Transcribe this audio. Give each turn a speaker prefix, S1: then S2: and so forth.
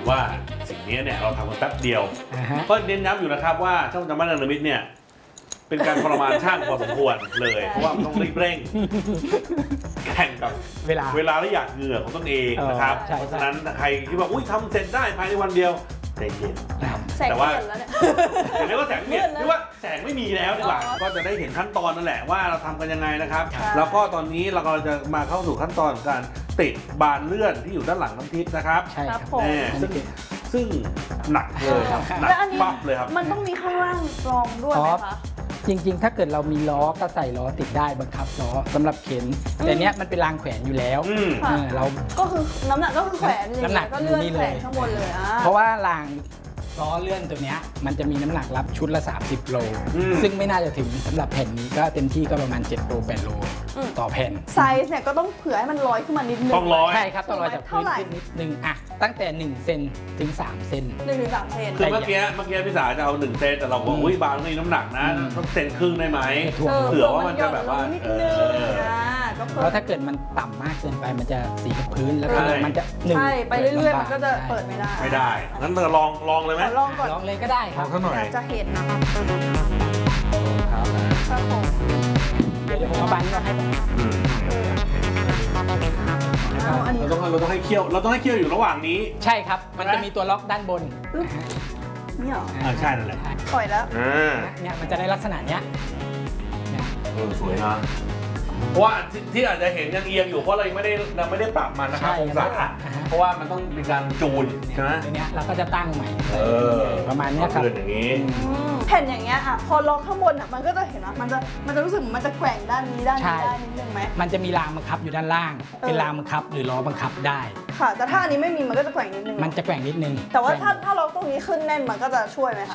S1: ว่าสิ่งนี้เนี่ยเราทำกันแป๊บเดียวก็เน้นย้ำอยู่นะครับว่าช่างประจำบ้านเนรมิตเนี่ยเป็นการทรมานช่างพอสมควรเลยเพราะว่าต้องรีบเร่งแข่งกับเวลาและอยากเหงื่อของตนเองนะครับเพราะฉะนั้นใครคิดว่าอุ้ยทำเสร็จได้ภายในวันเดียวใจเย็นแต่ว่าเห็นไหมว่าแสงเปลี่ยนหรือว่าแสงไม่มีแล้วดีกว่าก็จะได้เห็นขั้นตอนนั่นแหละว่าเราทำกันยังไงนะครับแล้วก็ตอนนี้เรากำลังจะมาเข้าสู่ขั้นตอนการติดบานเลื่อนที่อยู่ด้านหลังน้ำทิพย์นะครับ
S2: ใช่ครับ
S1: ซึ่งหนักเลยครับหนักปั๊บเลยครับ
S3: มันต้องมีข้างล่างรองด้วยไหมคะ
S2: จริงๆถ้าเกิดเรามีล้อก็ใส่ล้อติดได้บังคับล้อสำหรับเข็นแต่เนี้ยมันเป็นรางแขวนอยู่แล้วเรา
S3: ก็คือน้ำหนักก็คือแขวนน้ำหนักก็เลื่อนแขวนข้างบนเลย
S2: เพราะว่ารางล้อเลื่อนตัวเนี้ยมันจะมีน้ำหนักรับชุดละ30 โลซึ่งไม่น่าจะถึงสำหรับแผ่นนี้ก็เต็มที่ก็ประมาณ7 โล 8 โลต่อแผ่น
S3: ไซส์เนี่ยก็ต้องเผื่อให้มันลอยขึ้นมานิดนึง
S1: ต้องลอย
S2: ใช่ครับต้องลอยจากพื้นขึ้นนิดนึงอ่ะตั้งแต่1 เซนถึง3 เซน
S3: 1 ถึง 3 เซน
S1: คือเมื่อกี้พี่สาจะเอา1 เซนแต่เราบอกอุ้ยบางมีน้ำหนักนะต้องเซนครึ่งได้ไหมเผื่อว่ามันจะแบบว่า
S2: แล้วถ้าเกิดมันต่ำมากเกินไปมันจะสีกับพื้นแล้วก็มันจะ
S3: ใช่ไปเรื่อยๆมันก็จะเปิดไม่
S1: ได้งั้นเราลองเลยไหม
S3: ลองก่อน
S2: ลองเลยก็ได้ครับ
S3: จะเห็นนะครับ
S2: เดี๋ยวผมเอาบานนี้มาให้
S1: เราต้องให้เคี่ยวอยู่ระหว่างนี้
S2: ใช่ครับมันจะมีตัวล็อกด้านบน
S3: นี่หรอ
S1: ใช่นั่นแหละ
S3: ปล่อยแล้ว
S2: เนี่ยมันจะได้ลักษณะเนี้ย
S1: สวยนะเพราะว่าที่อาจจะเห็นยังเอียงอยู่เพราะเรายังไม่ได้ปรับมันนะครับองศาเพราะว่ามันต้องมีการจูนใช่ไหม
S2: ทีนี้เราก็จะตั้งใหม่ประมาณนี้ครับ
S1: อย่างนี้
S3: แผ่นอย่างเงี้ยพอล็อกข้างบนมันก็จะเห็นว่ามันจะรู้สึกมันจะแกว่งด้านนี้ได้นิดนึงไหม
S2: มันจะมีรางบังคับอยู่ด้านล่างเป็นรางบังคับหรือล้อบังคับได้
S3: ค่ะแต่ถ้าอันนี้ไม่มีมันก็จะแกว่งนิดนึง
S2: มันจะแกว่งนิดนึง
S3: แต่ว่าถ้าล็อกตรงนี้ขึ้นแน่นมันก็จะช่วยไหมคะ